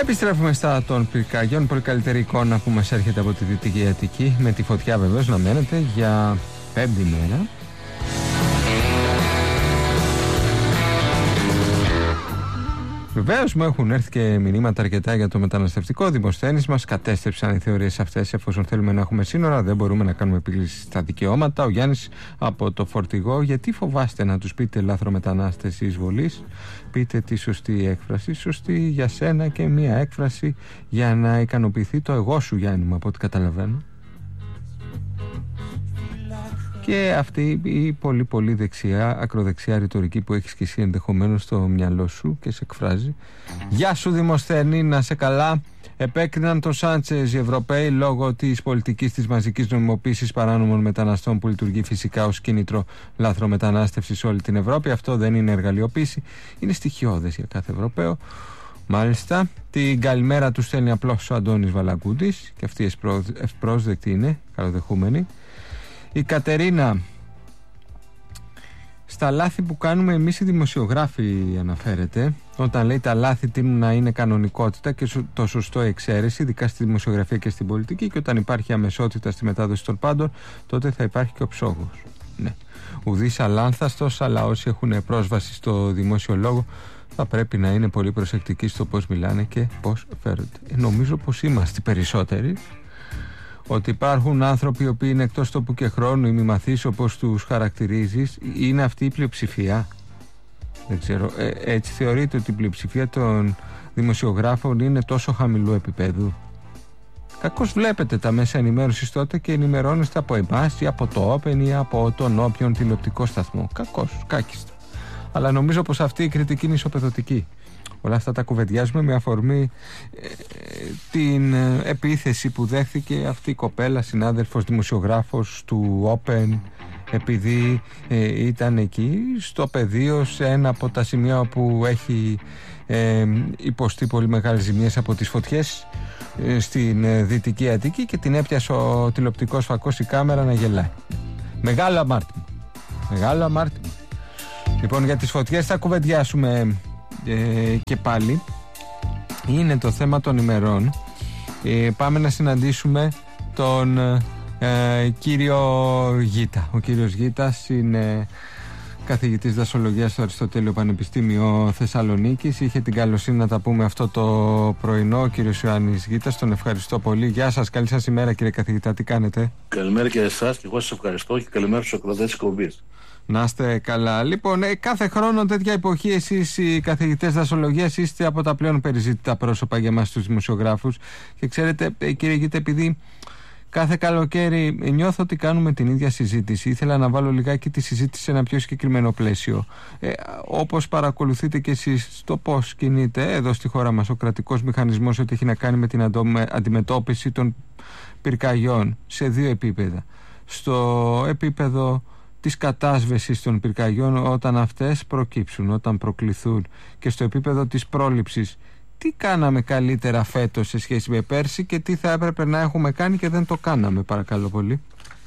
Επιστρέφουμε στα των πυρκαγιών. Πολύ καλύτερη εικόνα που μας έρχεται από τη Δυτική Αττική, με τη φωτιά βεβαίως να μένετε για 5η μέρα. Βεβαίως μου έχουν έρθει και μηνύματα αρκετά για το μεταναστευτικό. Δημοσθένεις μας κατέστρεψαν οι θεωρίες αυτές. Εφόσον θέλουμε να έχουμε σύνορα, δεν μπορούμε να κάνουμε επίκληση στα δικαιώματα. Ο Γιάννης από το Φορτηγό, γιατί φοβάστε να τους πείτε λάθρομετανάστες ή εισβολείς? Πείτε τη σωστή έκφραση, σωστή για σένα και μία έκφραση για να ικανοποιηθεί το εγώ σου, Γιάννη μου, από ό,τι καταλαβαίνω. Και αυτή η πολύ πολύ δεξιά, ακροδεξιά ρητορική που έχεις και εσύ ενδεχομένως στο μυαλό σου και σε εκφράζει. Γεια σου Δημοσθένη, να σε καλά. Επέκριναν τον Σάντσες οι Ευρωπαίοι λόγω της πολιτικής της μαζικής νομιμοποίησης παράνομων μεταναστών που λειτουργεί φυσικά ως κίνητρο λάθρομετανάστευσης σε όλη την Ευρώπη. Αυτό δεν είναι εργαλειοποίηση, είναι στοιχειώδες για κάθε Ευρωπαίο. Μάλιστα, την καλημέρα του στέλνει απλώς ο Αντώνης Βαλαγκούτης και αυτή ευπρόσδεκτη είναι, καλοδεχούμενη. Η Κατερίνα, στα λάθη που κάνουμε εμείς οι δημοσιογράφοι αναφέρεται, όταν λέει τα λάθη τείνουν να είναι κανονικότητα και το σωστό εξαίρεση, ειδικά στη δημοσιογραφία και στην πολιτική, και όταν υπάρχει αμεσότητα στη μετάδοση των πάντων, τότε θα υπάρχει και ο ψόγος. Ναι. Ουδής αλάνθαστος, αλλά όσοι έχουν πρόσβαση στο δημόσιο λόγο θα πρέπει να είναι πολύ προσεκτικοί στο πώς μιλάνε και πώς φέρονται. Νομίζω πως είμαστε περισσότεροι. Ότι υπάρχουν άνθρωποι οι οποίοι είναι εκτός τόπου και χρόνου ή μη μαθείς όπως τους χαρακτηρίζεις, είναι αυτή η πλειοψηφία? Δεν ξέρω. Έτσι θεωρείτε ότι η πλειοψηφία των δημοσιογράφων είναι τόσο χαμηλού επίπεδου? Κακώς βλέπετε τα μέσα ενημέρωσης τότε και ενημερώνεστε από εμάς ή από το Open ή από τον όποιον τηλεοπτικό σταθμό. Κακώς, κάκιστα. Αλλά νομίζω πως αυτή η κριτική είναι ισοπεδωτική. Όλα αυτά τα κουβεντιάζουμε με αφορμή την επίθεση που δέχθηκε αυτή η κοπέλα, συνάδελφος δημοσιογράφος του Open, επειδή ήταν εκεί στο πεδίο, σε ένα από τα σημεία όπου έχει υποστεί πολύ μεγάλες ζημιές από τις φωτιές στην Δυτική Αττική, και την έπιασε ο τηλεοπτικός φακός, η κάμερα, να γελάει. Μεγάλο αμάρτημα. Μεγάλο αμάρτημα. Λοιπόν, για τις φωτιές θα κουβεντιάσουμε και πάλι. Είναι το θέμα των ημερών. Πάμε να συναντήσουμε τον κύριο Γίτα. Ο κύριος Γίτας είναι καθηγητής δασολογίας στο Αριστοτέλειο Πανεπιστήμιο Θεσσαλονίκης. Είχε την καλοσύνη να τα πούμε αυτό το πρωινό ο κύριος Ιωάννης Γίτας. Τον ευχαριστώ πολύ. Γεια σας, καλή σας ημέρα κύριε καθηγητά, τι κάνετε? Καλημέρα και εσάς, και εγώ σας ευχαριστώ, και καλημέρα στους ακροατές της εκπομπής. Να είστε καλά. Λοιπόν, κάθε χρόνο τέτοια εποχή εσείς οι καθηγητές δασολογίας είστε από τα πλέον περιζήτητα πρόσωπα για εμάς τους δημοσιογράφους. Και ξέρετε κύριε Γίτα, επειδή κάθε καλοκαίρι νιώθω ότι κάνουμε την ίδια συζήτηση, ήθελα να βάλω λιγάκι τη συζήτηση σε ένα πιο συγκεκριμένο πλαίσιο. Όπως παρακολουθείτε και εσείς στο πώς κινείται εδώ στη χώρα μας ο κρατικός μηχανισμός ότι έχει να κάνει με την αντιμετώπιση των πυρκαγιών σε δύο επίπεδα. Στο επίπεδο της κατάσβεσης των πυρκαγιών όταν αυτές προκύψουν, όταν προκληθούν, και στο επίπεδο της πρόληψης. Τι κάναμε καλύτερα φέτος σε σχέση με πέρσι και τι θα έπρεπε να έχουμε κάνει και δεν το κάναμε, παρακαλώ πολύ?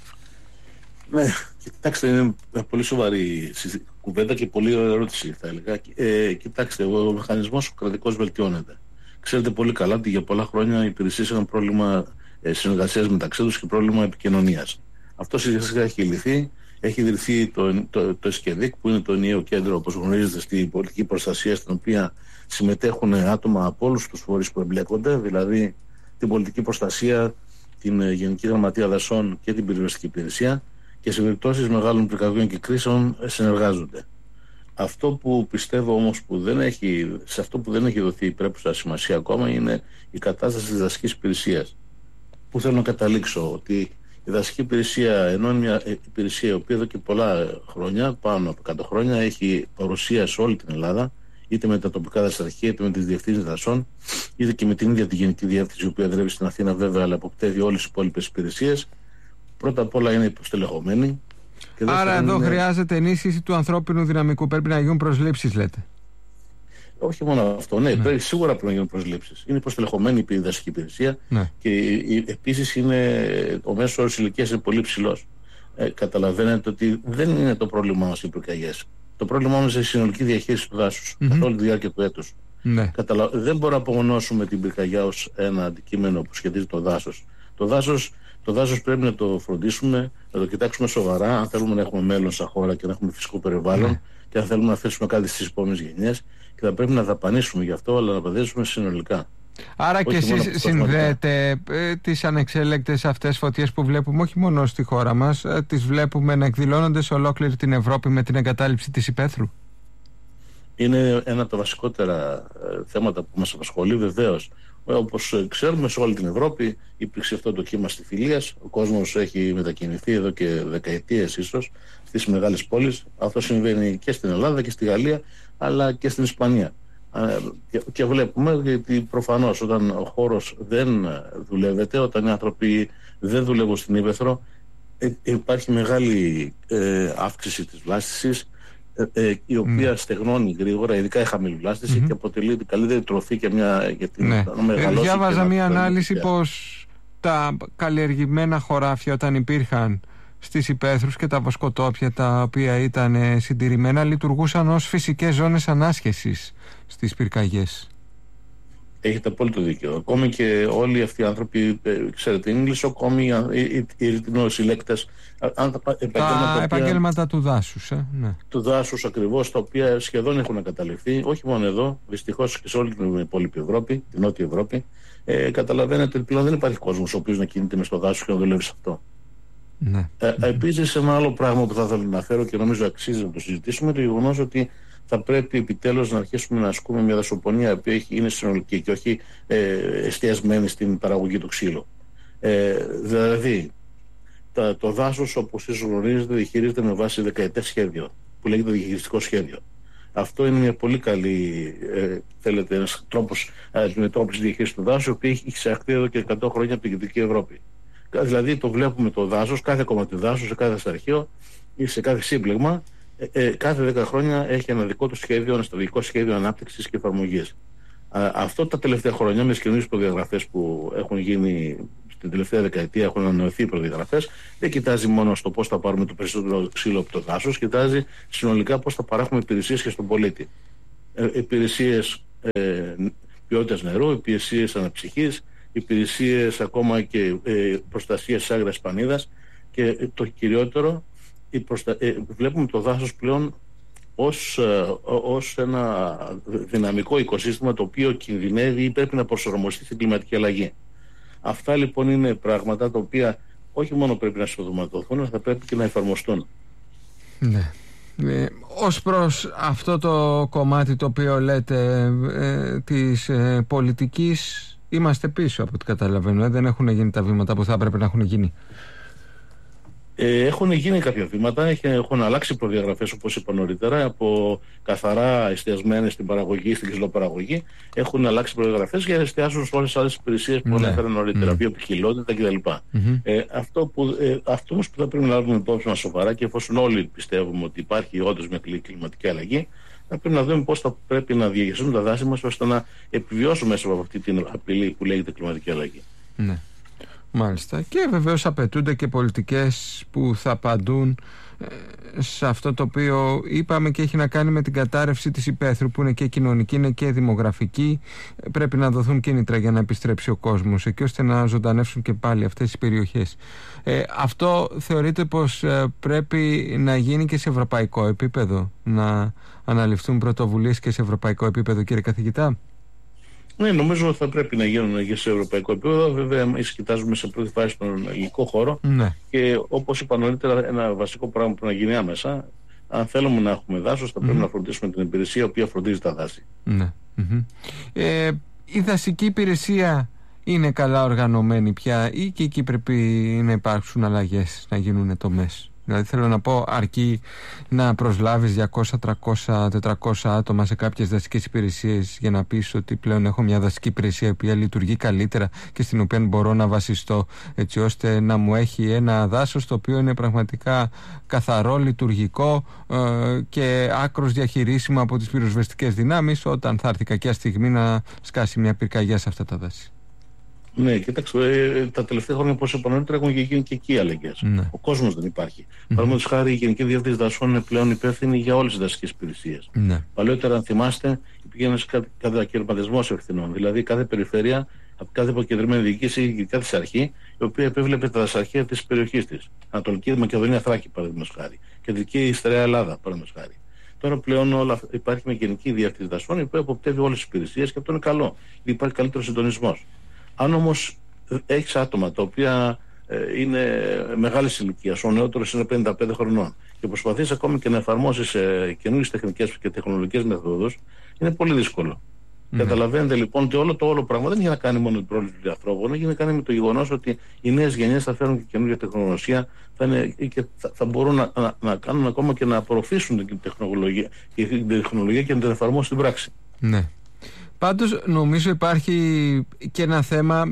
Ναι, κοιτάξτε, είναι πολύ σοβαρή κουβέντα και πολύ ερώτηση θα έλεγα. Κοιτάξτε, ο μηχανισμός ο κρατικός βελτιώνεται. Ξέρετε πολύ καλά ότι για πολλά χρόνια οι υπηρεσίες είχαν πρόβλημα συνεργασίας μεταξύ τους και πρόβλημα επικοινωνίας. Αυτό σιγά σιγά έχει λυθεί. Έχει ιδρυθεί το ΕΣΚΕΔΙΚ, που είναι το ενιαίο κέντρο, όπως γνωρίζετε, στην πολιτική προστασία, στην οποία συμμετέχουν άτομα από όλους τους φορείς που εμπλέκονται, δηλαδή την πολιτική προστασία, την Γενική Γραμματεία Δασών και την Πυροσβεστική Υπηρεσία, και σε περιπτώσεις μεγάλων πυρκαγιών και κρίσεων συνεργάζονται. Αυτό που πιστεύω όμως σε αυτό που δεν έχει δοθεί υπρέπουσα σημασία ακόμα είναι η κατάσταση της δασικής υπηρεσίας. Που θέλω να καταλήξω ότι η δασική υπηρεσία, ενώ είναι μια υπηρεσία η οποία εδώ και πολλά χρόνια, πάνω από 100 χρόνια, έχει παρουσία σε όλη την Ελλάδα, είτε με τα τοπικά δασαρχεία, είτε με τις διευθύνσεις δασών, είτε και με την ίδια τη Γενική Διεύθυνση, η οποία δουλεύει στην Αθήνα βέβαια, αλλά αποπτεύει όλες τις υπόλοιπες υπηρεσίες. Πρώτα απ' όλα είναι υποστελεχωμένη. Άρα εδώ χρειάζεται ενίσχυση του ανθρώπινου δυναμικού. Πρέπει να γίνουν προσλήψεις, λέτε? Όχι μόνο αυτό, ναι. Σίγουρα πρέπει να γίνουν προσλήψεις. Είναι υποστελεχωμένη η δασική υπηρεσία, και επίσης ο μέσος όρος ηλικίας είναι πολύ ψηλός. Καταλαβαίνετε ότι δεν είναι το πρόβλημά μας οι πυρκαγιές. Το πρόβλημά μας είναι η συνολική διαχείριση του δάσους καθ' όλη τη διάρκεια του έτους. Ναι. Δεν μπορούμε να απομονώσουμε την πυρκαγιά ως ένα αντικείμενο που σχετίζει το δάσος. Το δάσος πρέπει να το φροντίσουμε, να το κοιτάξουμε σοβαρά, αν θέλουμε να έχουμε μέλλον σαν χώρα και να έχουμε φυσικό περιβάλλον, και αν θέλουμε να αφήσουμε κάτι στις επόμενες γενιές, και θα πρέπει να δαπανίσουμε γι' αυτό, αλλά να δαπανίσουμε συνολικά. Άρα και εσείς συνδέετε τις ανεξέλεγκτες αυτές φωτιές που βλέπουμε όχι μόνο στη χώρα μας, τις βλέπουμε να εκδηλώνονται σε ολόκληρη την Ευρώπη με την εγκατάλειψη της υπαίθρου. Είναι ένα από τα βασικότερα θέματα που μας απασχολεί, βεβαίως. Όπως ξέρουμε, σε όλη την Ευρώπη υπήρξε αυτό το κύμα στιφιλίας. Ο κόσμος έχει μετακινηθεί εδώ και δεκαετίες ίσως στις μεγάλες πόλεις. Αυτό συμβαίνει και στην Ελλάδα και στη Γαλλία, αλλά και στην Ισπανία. Και βλέπουμε, γιατί προφανώς όταν ο χώρος δεν δουλεύεται, όταν οι άνθρωποι δεν δουλεύουν στην ύπαιθρο, υπάρχει μεγάλη αύξηση της βλάστησης, η οποία στεγνώνει γρήγορα, ειδικά η χαμηλή βλάστηση, και αποτελεί την καλύτερη τροφή για την μεγαλώση. Διάβαζα μια ανάλυση πως τα καλλιεργημένα χωράφια, όταν υπήρχαν στις υπαίθρους, και τα βοσκοτόπια τα οποία ήταν συντηρημένα, λειτουργούσαν ως φυσικές ζώνες ανάσχεσης στις πυρκαγιές. Έχετε απόλυτο δίκιο. Ακόμη και όλοι αυτοί οι άνθρωποι, ξέρετε, είναι λησοκόμοι, οι ρητινοσυλλέκτες, τα επαγγέλματα του δάσους. Ναι. Του δάσους ακριβώς, τα οποία σχεδόν έχουν εγκαταλειφθεί, όχι μόνο εδώ, δυστυχώς και σε όλη την υπόλοιπη Ευρώπη, την Νότια Ευρώπη. Καταλαβαίνετε ότι πλέον δεν υπάρχει κόσμος ο οποίος να κινείται μες στο δάσος και να δουλεύει σε αυτό. Ναι. Επίσης, ένα άλλο πράγμα που θα ήθελα να αναφέρω και νομίζω αξίζει να το συζητήσουμε, το γεγονός ότι θα πρέπει επιτέλους να αρχίσουμε να ασκούμε μια δασοπονία η οποία είναι συνολική και όχι εστιασμένη στην παραγωγή του ξύλου. Δηλαδή, το δάσος, όπως εσείς γνωρίζετε, διαχειρίζεται με βάση δεκαετές σχέδιο, που λέγεται διαχειριστικό σχέδιο. Αυτό είναι μια πολύ καλή, θέλετε, ένας τρόπος αντιμετώπισης διαχείρισης του δάσους, ο οποίος έχει εισαχθεί εδώ και 100 χρόνια από την Δυτική Ευρώπη. Δηλαδή, το βλέπουμε το δάσος, κάθε κομμάτι δάσους, σε κάθε σταρχείο ή σε κάθε σύμπλεγμα, κάθε 10 χρόνια έχει ένα δικό του σχέδιο, ένα στρατηγικό σχέδιο ανάπτυξης και εφαρμογής. Αυτό τα τελευταία χρόνια, με τις καινούριες προδιαγραφές που έχουν γίνει στην τελευταία δεκαετία, έχουν ανανεωθεί οι προδιαγραφές, δεν κοιτάζει μόνο στο πώς θα πάρουμε το περισσότερο ξύλο από το δάσος, κοιτάζει συνολικά πώς θα παράχουμε υπηρεσίες και στον πολίτη. Υπηρεσίες ποιότητας νερού, υπηρεσίες αναψυχής, υπηρεσίες ακόμα και προστασίας της άγριας πανίδας, και το κυριότερο, βλέπουμε το δάσος πλέον ως ένα δυναμικό οικοσύστημα το οποίο κινδυνεύει ή πρέπει να προσαρμοστεί στην κλιματική αλλαγή. Αυτά λοιπόν είναι πράγματα τα οποία όχι μόνο πρέπει να συντοματωθούν, αλλά θα πρέπει και να εφαρμοστούν. Ναι. Ως προς αυτό το κομμάτι το οποίο λέτε της πολιτικής, είμαστε πίσω από ό,τι καταλαβαίνω. Δεν έχουν γίνει τα βήματα που θα έπρεπε να έχουν γίνει. Έχουν γίνει κάποια βήματα, έχουν αλλάξει προδιαγραφές, όπως είπα νωρίτερα, από καθαρά εστιασμένες στην παραγωγή, στην ξυλοπαραγωγή. Έχουν αλλάξει προδιαγραφές για να εστιάσουν σε όλες τις άλλες υπηρεσίες που ανέφερα νωρίτερα, βιοποικιλότητα κτλ. Αυτό όμως που θα πρέπει να λάβουμε υπόψη μας σοβαρά, και εφόσον όλοι πιστεύουμε ότι υπάρχει όντως μια κλιματική αλλαγή, θα πρέπει να δούμε πώς θα πρέπει να διαχειριστούμε τα δάση μας ώστε να επιβιώσουμε μέσα από αυτή την απειλή που λέγεται κλιματική αλλαγή. Ναι. Μάλιστα. Και βεβαίως απαιτούνται και πολιτικές που θα απαντούν σε αυτό το οποίο είπαμε και έχει να κάνει με την κατάρρευση της υπαίθρου, που είναι και κοινωνική, είναι και δημογραφική. Πρέπει να δοθούν κίνητρα για να επιστρέψει ο κόσμος εκεί, ώστε να ζωντανεύσουν και πάλι αυτές οι περιοχές. Αυτό θεωρείτε πως πρέπει να γίνει και σε ευρωπαϊκό επίπεδο, να αναλυφθούν πρωτοβουλίες και σε ευρωπαϊκό επίπεδο, κύριε καθηγητά? Ναι, νομίζω ότι θα πρέπει να γίνουν και σε ευρωπαϊκό επίπεδο. Βέβαια, εμείς κοιτάζουμε σε πρώτη φάση τον ελληνικό χώρο. Ναι. Και όπως είπα νωρίτερα, ένα βασικό πράγμα που να γίνει άμεσα, αν θέλουμε να έχουμε δάσος, θα πρέπει να φροντίσουμε την υπηρεσία η οποία φροντίζει τα δάση. Ναι. Η δασική υπηρεσία είναι καλά οργανωμένη πια, ή και εκεί πρέπει να υπάρξουν αλλαγές, να γίνουν τομές? Δηλαδή θέλω να πω, αρκεί να προσλάβεις 200, 300, 400 άτομα σε κάποιες δασικές υπηρεσίες για να πεις ότι πλέον έχω μια δασική υπηρεσία η οποία λειτουργεί καλύτερα και στην οποία μπορώ να βασιστώ, έτσι ώστε να μου έχει ένα δάσος το οποίο είναι πραγματικά καθαρό, λειτουργικό και άκρως διαχειρίσιμο από τις πυροσβεστικές δυνάμεις όταν θα έρθει κακιά στιγμή να σκάσει μια πυρκαγιά σε αυτά τα δάση? Ναι, κοιτάξτε, τα τελευταία χρόνια, όπως είπα νωρίτερα, έχουν γίνει και εκεί αλλαγές. Ναι. Ο κόσμος δεν υπάρχει. Παραδείγματος χάρη, η Γενική Διεύθυνση Δασών είναι πλέον υπεύθυνη για όλες τις δασικές υπηρεσίες. Ναι. Παλαιότερα, αν θυμάστε, υπήρχε ένας κατακαιρματισμός ευθυνών. Δηλαδή, κάθε περιφέρεια, από κάθε αποκεντρωμένη διοίκηση ή κάθε αρχή, η οποία επέβλεπε τα δασαρχεία της περιοχής της. Ανατολική Μακεδονία, Θράκη, παραδείγματος χάρη. Κεντρική Στερεά Ελλάδα, παραδείγματος χάρη. Τώρα πλέον υπάρχει μια Γενική Διεύθυνση Δασών, η οποία αποπτεύει όλες τις υπηρεσίες και αυτό είναι καλό. Υπάρχει καλύτερο συντονισμός. Αν όμως έχεις άτομα τα οποία είναι μεγάλης ηλικίας, ο νεότερος είναι 55 χρονών και προσπαθείς ακόμη και να εφαρμόσεις καινούριες τεχνικές και τεχνολογικές μεθόδους, είναι πολύ δύσκολο. Καταλαβαίνετε λοιπόν ότι όλο το πράγμα δεν έχει να κάνει μόνο με την πρόληψη του ανθρώπου, έχει να κάνει με το γεγονός ότι οι νέες γενιές θα φέρουν και καινούργια τεχνολογία και θα μπορούν να κάνουν ακόμα και να απορροφήσουν την τεχνολογία και να την εφαρμόσουν στην πράξη. Ναι. Πάντως νομίζω υπάρχει και ένα θέμα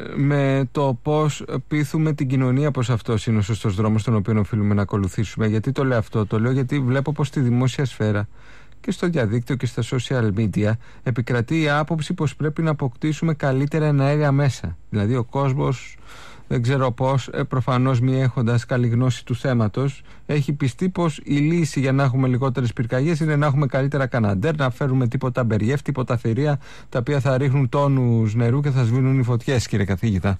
με το πώς πείθουμε την κοινωνία πως αυτός είναι ο σωστός δρόμος τον οποίο οφείλουμε να ακολουθήσουμε. Γιατί το λέω αυτό? Το λέω γιατί βλέπω πως στη δημόσια σφαίρα και στο διαδίκτυο και στα social media επικρατεί η άποψη πως πρέπει να αποκτήσουμε καλύτερα εναέρια μέσα. Δηλαδή ο κόσμος, δεν ξέρω πώς, προφανώς μη έχοντας καλή γνώση του θέματος, έχει πιστεί πως η λύση για να έχουμε λιγότερες πυρκαγιές είναι να έχουμε καλύτερα καναντέρ, να φέρουμε τίποτα μπεριέφ, τίποτα θηρία, τα οποία θα ρίχνουν τόνους νερού και θα σβήνουν οι φωτιές, κύριε καθηγητά.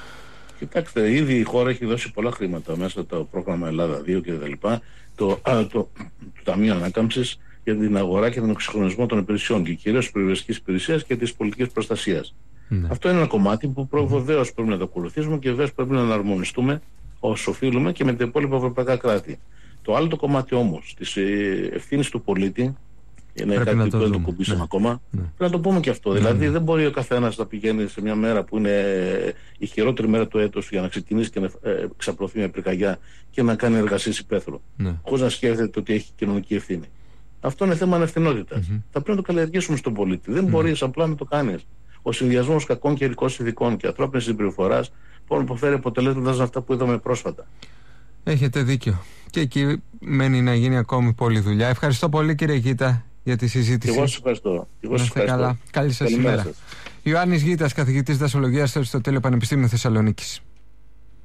Κοιτάξτε, ήδη η χώρα έχει δώσει πολλά χρήματα μέσα το πρόγραμμα Ελλάδα 2 και τα λοιπά, το Ταμείο Ανάκαμψης, για την αγορά και τον εξυγχρονισμό των υπηρεσιών και κυρίως της περιβαλλοντικής υπηρεσίας και της πολιτικής προστασίας. Ναι. Αυτό είναι ένα κομμάτι που βεβαίως πρέπει να το ακολουθήσουμε και βεβαίως πρέπει να αναρμονιστούμε όσο οφείλουμε και με τα υπόλοιπα ευρωπαϊκά κράτη. Το άλλο το κομμάτι όμως της ευθύνης του πολίτη είναι κάτι που δεν το κουμπίσαμε ακόμα. Ναι. Πρέπει να το πούμε και αυτό. Δηλαδή δεν μπορεί ο καθένας να πηγαίνει σε μια μέρα που είναι η χειρότερη μέρα του έτους για να ξεκινήσει και να ξαπλωθεί μια πυρκαγιά και να κάνει εργασίες υπαίθρου. Χωρίς να σκέφτεται ότι έχει κοινωνική ευθύνη. Αυτό είναι θέμα ανευθυνότητας. Θα πρέπει να το καλλιεργήσουμε στον πολίτη. Δεν μπορείς απλά να το κάνεις. Ο συνδυασμός κακών και ειδικών συνθηκών και ανθρώπινης συμπεριφοράς μπορεί να φέρει αποτελέσματα σαν αυτά που είδαμε πρόσφατα. Έχετε δίκιο. Και εκεί μένει να γίνει ακόμη πολλή δουλειά. Ευχαριστώ πολύ, κύριε Γίτα, για τη συζήτηση. Και εγώ σας ευχαριστώ. Καλά. Καλή σας ημέρα. Ιωάννης Γίτας, καθηγητής δασολογίας στο Αριστοτέλειο Πανεπιστήμιο Θεσσαλονίκης.